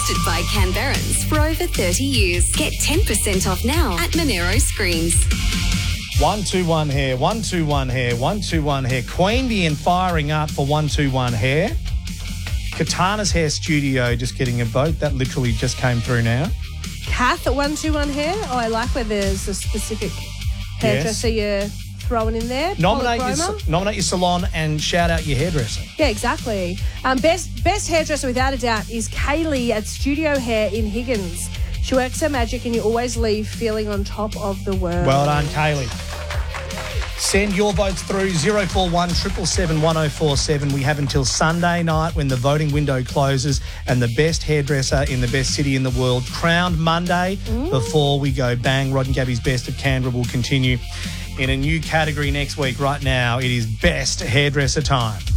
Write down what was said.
Trusted by Canberrans for over 30 years. Get 10% off now at Monero Screens. 121 Hair, 121 Hair, 121 Hair. Queen being firing up for 121 Hair. Katana's Hair Studio just getting a vote. That literally just came through now. Kath at 121 Hair. Oh, I like where there's a specific hairdresser you're throwing in there. Nominate your salon and shout out your hairdresser. Yeah, exactly. Best hairdresser without a doubt is Kaylee at Studio Hair in Higgins. She works her magic and you always leave feeling on top of the world. Well done, Kaylee. Send your votes through 041 777 1047. We have until Sunday night when the voting window closes and the best hairdresser in the best city in the world crowned Monday before we go bang. Rod and Gabby's Best of Canberra will continue in a new category next week. Right now, it is Best Hairdresser time.